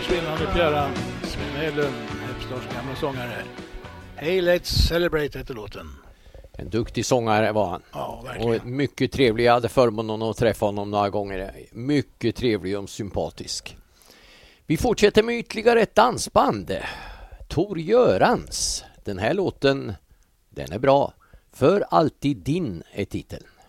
försvinnande fjärran. Sven Hedlund, Hepstars gamla sångare. Hey, let's celebrate heter låten. En duktig sångare var han. Ja, verkligen. Och mycket trevlig. Jag hade förmånen att träffa honom några gånger. Mycket trevlig och sympatisk. Vi fortsätter med ytterligare ett dansband. Tor Görans. Den här låten, den är bra. För alltid din är titeln.